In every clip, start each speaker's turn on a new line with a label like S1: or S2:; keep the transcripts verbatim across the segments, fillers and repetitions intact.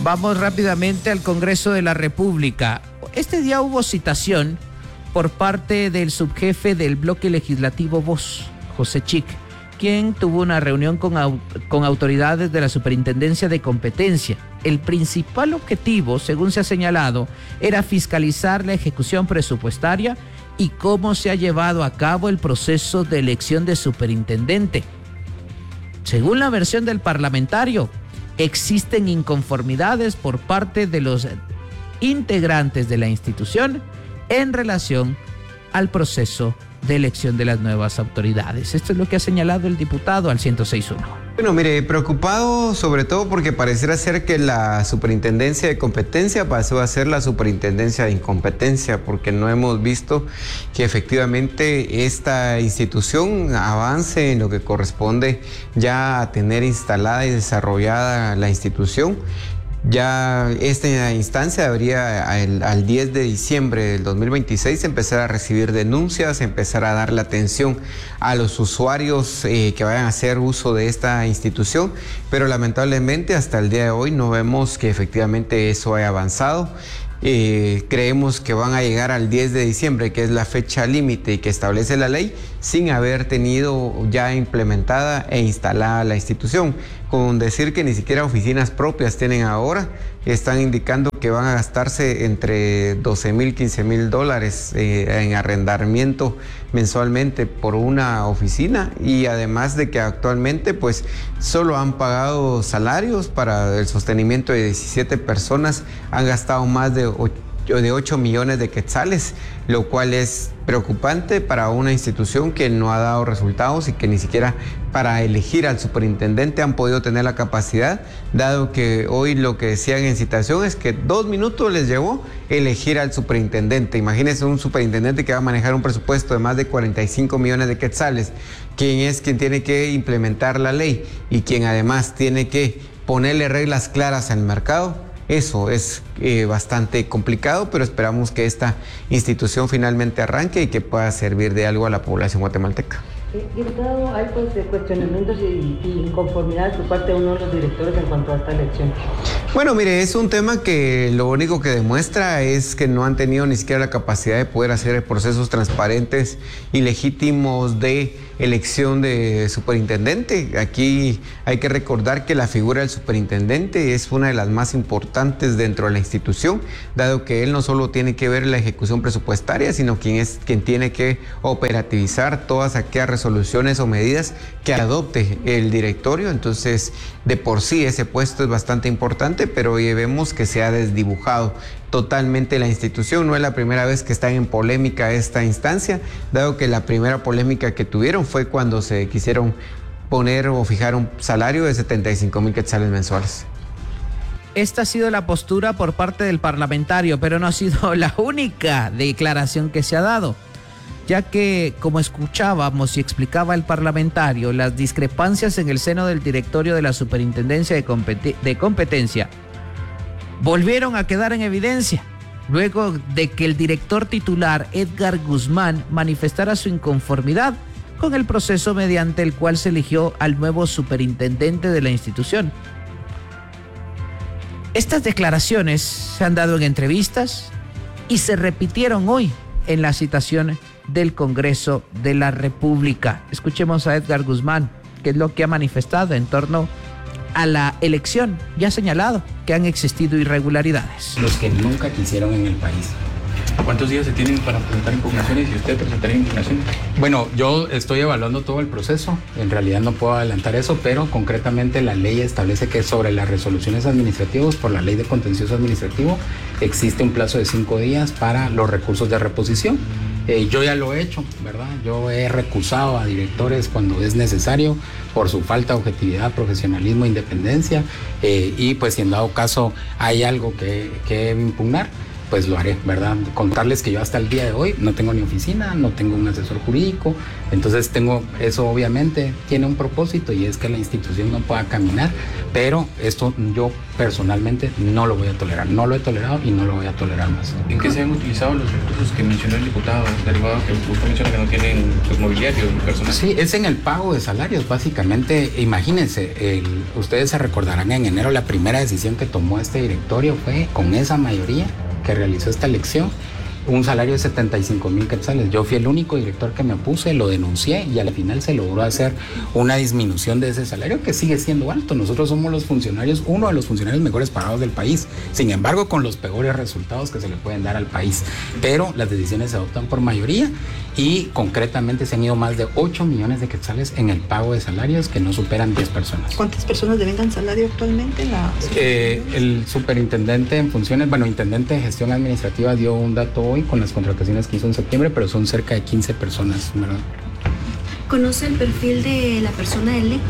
S1: Vamos rápidamente al Congreso de la República. Este día hubo citación por parte del subjefe del bloque legislativo Voz, José Chic, quien tuvo una reunión con, au con autoridades de la Superintendencia de Competencia. El principal objetivo, según se ha señalado, era fiscalizar la ejecución presupuestaria y cómo se ha llevado a cabo el proceso de elección de superintendente. Según la versión del parlamentario, existen inconformidades por parte de los integrantes de la institución en relación al proceso de elección de las nuevas autoridades. Esto es lo que ha señalado el diputado al ciento seis punto uno.
S2: Bueno, mire, preocupado sobre todo porque pareciera ser que la superintendencia de competencia pasó a ser la superintendencia de incompetencia, porque no hemos visto que efectivamente esta institución avance en lo que corresponde ya a tener instalada y desarrollada la institución. Ya esta instancia debería al, al diez de diciembre del dos mil veintiséis empezar a recibir denuncias, empezar a darle atención a los usuarios eh, que vayan a hacer uso de esta institución, pero lamentablemente hasta el día de hoy no vemos que efectivamente eso haya avanzado. Eh, creemos que van a llegar al diez de diciembre, que es la fecha límite que establece la ley, sin haber tenido ya implementada e instalada la institución. Con decir que ni siquiera oficinas propias tienen ahora, están indicando que van a gastarse entre doce mil, quince mil dólares eh, en arrendamiento mensualmente por una oficina, y además de que actualmente pues solo han pagado salarios para el sostenimiento de diecisiete personas, han gastado más de ocho millones de quetzales, lo cual es preocupante para una institución que no ha dado resultados y que ni siquiera para elegir al superintendente han podido tener la capacidad, dado que hoy lo que decían en citación es que dos minutos les llevó elegir al superintendente. Imagínense un superintendente que va a manejar un presupuesto de más de cuarenta y cinco millones de quetzales, quien es quien tiene que implementar la ley y quien además tiene que ponerle reglas claras al mercado. Eso es eh, bastante complicado, pero esperamos que esta institución finalmente arranque y que pueda servir de algo a la población guatemalteca.
S3: Eh, diputado, hay pues cuestionamientos y, y inconformidades por parte de uno de los directores en cuanto a esta elección.
S2: Bueno, mire, es un tema que lo único que demuestra es que no han tenido ni siquiera la capacidad de poder hacer procesos transparentes y legítimos de elección de superintendente. Aquí hay que recordar que la figura del superintendente es una de las más importantes dentro de la institución, dado que él no solo tiene que ver la ejecución presupuestaria, sino quien es quien tiene que operativizar todas aquellas resoluciones o medidas que adopte el directorio. Entonces, de por sí ese puesto es bastante importante, pero hoy vemos que se ha desdibujado totalmente la institución. No es la primera vez que están en polémica esta instancia, dado que la primera polémica que tuvieron fue cuando se quisieron poner o fijar un salario de setenta y cinco mil quetzales mensuales.
S1: Esta ha sido la postura por parte del parlamentario, pero no ha sido la única declaración que se ha dado, ya que, como escuchábamos y explicaba el parlamentario, las discrepancias en el seno del directorio de la Superintendencia de, Compet- de Competencia volvieron a quedar en evidencia luego de que el director titular Edgar Guzmán manifestara su inconformidad con el proceso mediante el cual se eligió al nuevo superintendente de la institución. Estas declaraciones se han dado en entrevistas y se repitieron hoy en la citación del Congreso de la República. Escuchemos a Edgar Guzmán, que es lo que ha manifestado en torno a la elección. Ya ha señalado que han existido irregularidades.
S4: Los que nunca quisieron en el país.
S5: ¿Cuántos días se tienen para presentar impugnaciones y usted presentaría impugnaciones?
S4: Bueno, yo estoy evaluando todo el proceso. En realidad no puedo adelantar eso, pero concretamente la ley establece que sobre las resoluciones administrativas, por la ley de contencioso administrativo, existe un plazo de cinco días para los recursos de reposición. Eh, yo ya lo he hecho, ¿verdad? Yo he recusado a directores cuando es necesario por su falta de objetividad, profesionalismo, independencia, eh, y pues si en dado caso hay algo que, que impugnar, pues pues lo haré, ¿verdad? Contarles que yo hasta el día de hoy no tengo ni oficina, no tengo un asesor jurídico, entonces tengo, eso obviamente tiene un propósito y es que la institución no pueda caminar, pero esto yo personalmente no lo voy a tolerar, no lo he tolerado y no lo voy a tolerar más.
S5: ¿En qué se han utilizado los recursos que mencionó el diputado, derivado que usted menciona que no tienen pues, mobiliario ni personal?
S4: Sí, es en el pago de salarios, básicamente. Imagínense, el, ustedes se recordarán en enero la primera decisión que tomó este directorio fue con esa mayoría que realizó esta elección, un salario de setenta y cinco mil quetzales. Yo fui el único director que me opuse, lo denuncié y al final se logró hacer una disminución de ese salario que sigue siendo alto. Nosotros somos los funcionarios, uno de los funcionarios mejores pagados del país, sin embargo con los peores resultados que se le pueden dar al país. Pero las decisiones se adoptan por mayoría y concretamente se han ido más de ocho millones de quetzales en el pago de salarios que no superan diez personas.
S6: ¿Cuántas personas devengan salario actualmente en la
S4: eh, el superintendente en funciones, bueno, intendente de gestión administrativa dio un dato hoy con las contrataciones que hizo en septiembre, pero son cerca de quince personas, ¿verdad?
S7: ¿Conoce el perfil de la persona electa?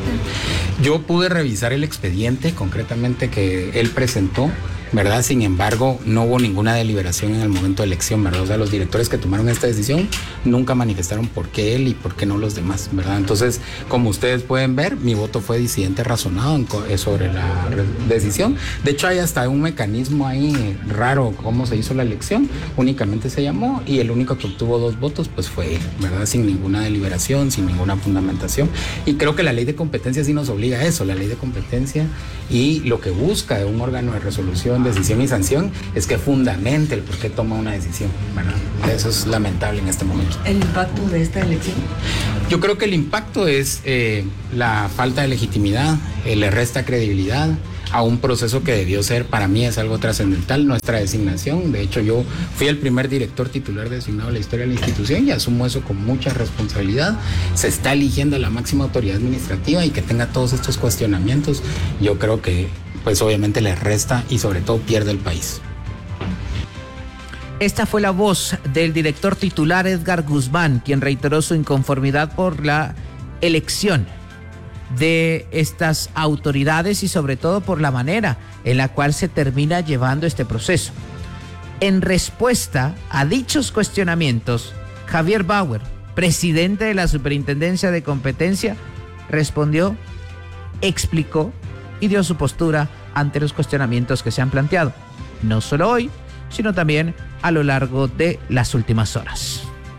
S4: Yo pude revisar el expediente concretamente que él presentó, ¿verdad? Sin embargo, no hubo ninguna deliberación en el momento de elección, ¿verdad? O sea, los directores que tomaron esta decisión nunca manifestaron por qué él y por qué no los demás, ¿verdad? Entonces, como ustedes pueden ver, mi voto fue disidente razonado en, sobre la decisión. De hecho, hay hasta un mecanismo ahí raro cómo se hizo la elección. Únicamente se llamó y el único que obtuvo dos votos, pues fue él, ¿verdad? Sin ninguna deliberación, sin ninguna fundamentación. Y creo que la ley de competencia sí nos obliga a eso, la ley de competencia y lo que busca de un órgano de resolución, decisión y sanción es que fundamente el por qué toma una decisión, ¿verdad? Eso es lamentable en este momento.
S6: ¿El impacto de esta elección?
S4: Yo creo que el impacto es eh, la falta de legitimidad, eh, le resta credibilidad a un proceso que debió ser, para mí es algo trascendental, nuestra designación. De hecho, yo fui el primer director titular designado en la historia de la institución y asumo eso con mucha responsabilidad. Se está eligiendo a la máxima autoridad administrativa y que tenga todos estos cuestionamientos, yo creo que pues obviamente le resta y sobre todo pierde el país.
S1: Esta fue la voz del director titular Edgar Guzmán, quien reiteró su inconformidad por la elección de estas autoridades y sobre todo por la manera en la cual se termina llevando este proceso. En respuesta a dichos cuestionamientos, Javier Bauer, presidente de la Superintendencia de Competencia, respondió, explicó y dio su postura ante los cuestionamientos que se han planteado, no solo hoy, sino también a lo largo de las últimas horas.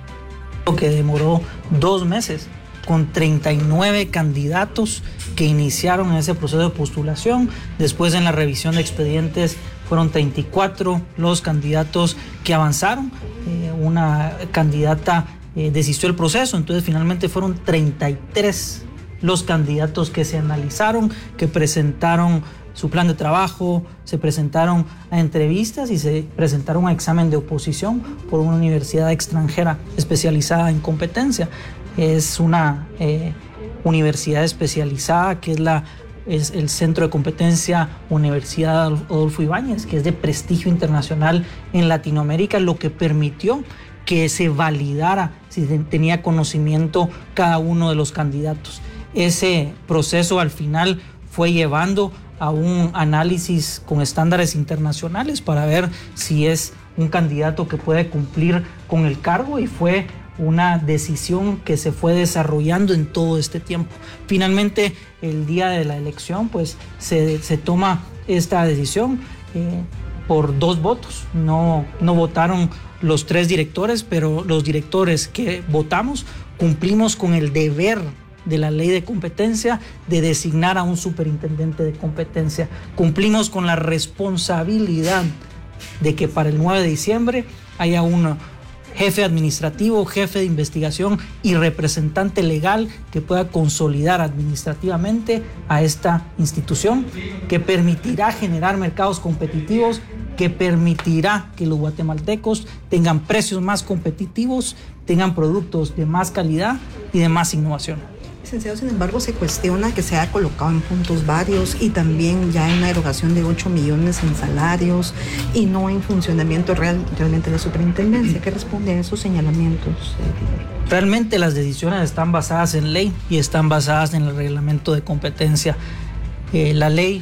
S8: Que demoró dos meses con treinta y nueve candidatos que iniciaron ese proceso de postulación. Después, en la revisión de expedientes, fueron treinta y cuatro los candidatos que avanzaron. Eh, una candidata eh, desistió el proceso, entonces finalmente fueron treinta y tres los candidatos que se analizaron, que presentaron su plan de trabajo, se presentaron a entrevistas y se presentaron a examen de oposición por una universidad extranjera especializada en competencia. Es una eh, universidad especializada que es, la, es el Centro de Competencia Universidad Adolfo Ibáñez, que es de prestigio internacional en Latinoamérica, lo que permitió que se validara si tenía conocimiento cada uno de los candidatos. Ese proceso al final fue llevando a un análisis con estándares internacionales para ver si es un candidato que puede cumplir con el cargo y fue una decisión que se fue desarrollando en todo este tiempo. Finalmente, el día de la elección, pues se, se toma esta decisión eh, por dos votos. No, no votaron los tres directores, pero los directores que votamos cumplimos con el deber de la ley de competencia de designar a un superintendente de competencia. Cumplimos con la responsabilidad de que para el nueve de diciembre haya un jefe administrativo, jefe de investigación y representante legal que pueda consolidar administrativamente a esta institución, que permitirá generar mercados competitivos, que permitirá que los guatemaltecos tengan precios más competitivos, tengan productos de más calidad y de más innovación.
S6: Licenciado, sin embargo, se cuestiona que se haya colocado en puntos varios y también ya en una erogación de ocho millones en salarios y no en funcionamiento real, realmente de la superintendencia. ¿Qué responde a esos señalamientos?
S8: Realmente las decisiones están basadas en ley y están basadas en el reglamento de competencia. Eh, la ley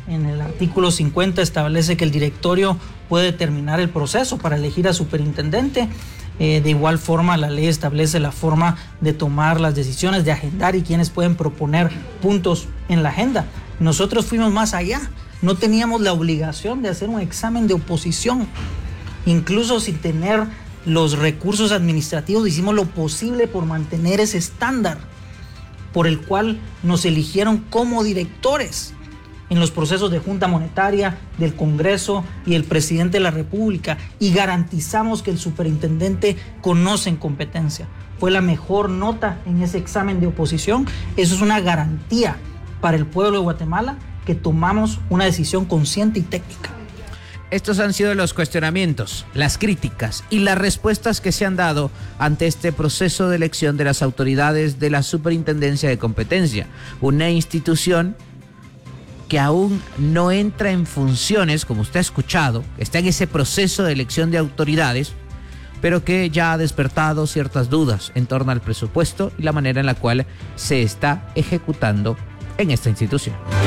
S8: en el artículo cincuenta establece que el directorio puede terminar el proceso para elegir a superintendente. Eh, de igual forma, la ley establece la forma de tomar las decisiones, de agendar y quienes pueden proponer puntos en la agenda. Nosotros fuimos más allá. No teníamos la obligación de hacer un examen de oposición. Incluso sin tener los recursos administrativos, hicimos lo posible por mantener ese estándar por el cual nos eligieron como directores en los procesos de Junta Monetaria, del Congreso y el Presidente de la República, y garantizamos que el superintendente conoce en competencia. Fue la mejor nota en ese examen de oposición. Eso es una garantía para el pueblo de Guatemala que tomamos una decisión consciente y técnica.
S1: Estos han sido los cuestionamientos, las críticas y las respuestas que se han dado ante este proceso de elección de las autoridades de la Superintendencia de Competencia, una institución que aún no entra en funciones, como usted ha escuchado, está en ese proceso de elección de autoridades, pero que ya ha despertado ciertas dudas en torno al presupuesto y la manera en la cual se está ejecutando en esta institución.